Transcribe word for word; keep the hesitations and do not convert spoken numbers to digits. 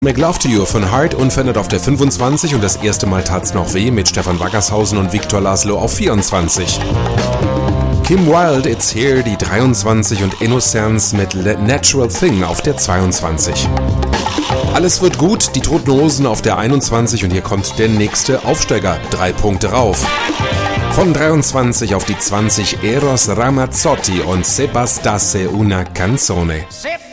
Make Love to You von Heart unverändert auf der fünfundzwanzig und das erste Mal tat's noch weh mit Stefan Wackershausen und Viktor Laszlo auf vierundzwanzig. Kim Wilde, It's Here, die dreiundzwanzig und Innocence mit Natural Thing auf der zweiundzwanzig. Alles wird gut, die Toten Hosen auf der einundzwanzig und hier kommt der nächste Aufsteiger, drei Punkte rauf. Von dreiundzwanzig auf die zwanzig Eros Ramazzotti und Se bastasse una canzone.